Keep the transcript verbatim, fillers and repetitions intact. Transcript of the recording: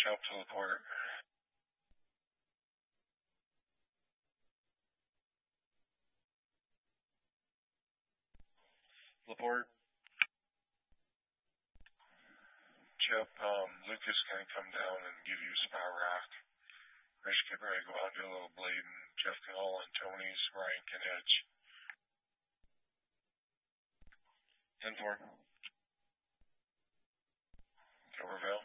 Chop to Laporte. Laporte. Chip, um, Lucas can come down and give you some power rack. Rich can probably go out and do a little blading. Jeff can haul on Tony's. Ryan can edge. ten four. Cover Val.